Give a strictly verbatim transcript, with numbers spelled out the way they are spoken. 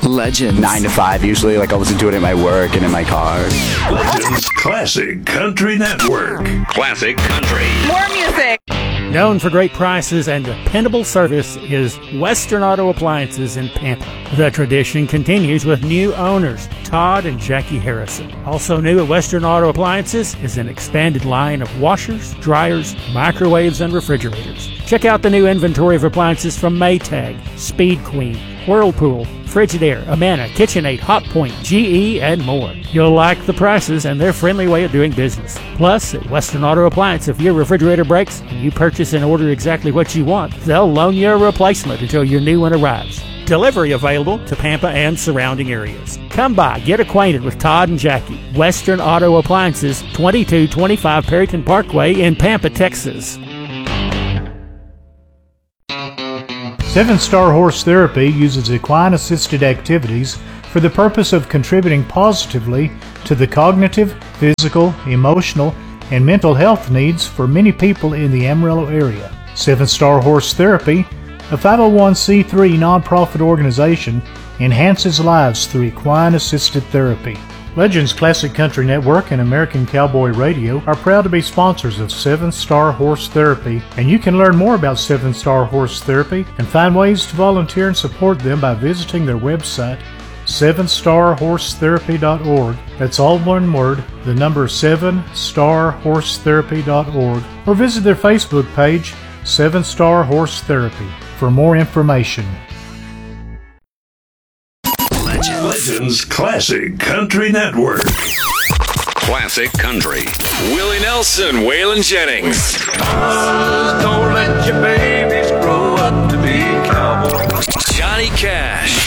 Legends. Nine to five usually. Like, I'll listen to it at my work and in my car. Legends Classic Country Network. Classic Country. More music. Known for great prices and dependable service is Western Auto Appliances in Pampa. The tradition continues with new owners, Todd and Jackie Harrison. Also new at Western Auto Appliances is an expanded line of washers, dryers, microwaves, and refrigerators. Check out the new inventory of appliances from Maytag, Speed Queen, Whirlpool, Frigidaire, Amana, KitchenAid, Hotpoint, G E, and more. You'll like the prices and their friendly way of doing business. Plus, at Western Auto Appliance, if your refrigerator breaks and you purchase and order exactly what you want, they'll loan you a replacement until your new one arrives. Delivery available to Pampa and surrounding areas. Come by, get acquainted with Todd and Jackie. Western Auto Appliances, twenty-two twenty-five Perryton Parkway in Pampa, Texas. Seven Star Horse Therapy uses equine-assisted activities for the purpose of contributing positively to the cognitive, physical, emotional, and mental health needs for many people in the Amarillo area. Seven Star Horse Therapy, a five oh one c three nonprofit organization, enhances lives through equine-assisted therapy. Legends Classic Country Network and American Cowboy Radio are proud to be sponsors of Seven Star Horse Therapy, and you can learn more about Seven Star Horse Therapy and find ways to volunteer and support them by visiting their website, seven star horse therapy dot org. That's all one word, the number seven star horse therapy dot org, or visit their Facebook page, Seven Star Horse Therapy, for more information. Legends Classic Country Network. Classic Country. Willie Nelson, Waylon Jennings. Don't let your babies grow up to be cowboys. Johnny Cash.